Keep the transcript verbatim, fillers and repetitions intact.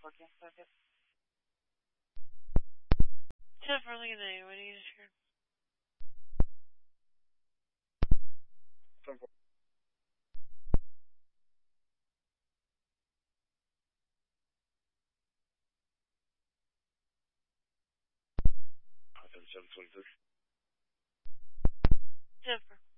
four, cancel focus. ten four, Lincoln A, what do you just hear? ten four. seven twenty-six. ten four.